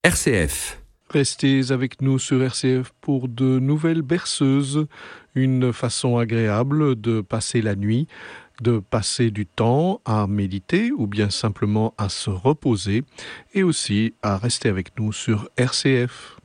RCF. Restez avec nous sur RCF pour de nouvelles berceuses, une façon agréable de passer la nuit, de passer du temps à méditer ou bien simplement à se reposer et aussi à rester avec nous sur RCF.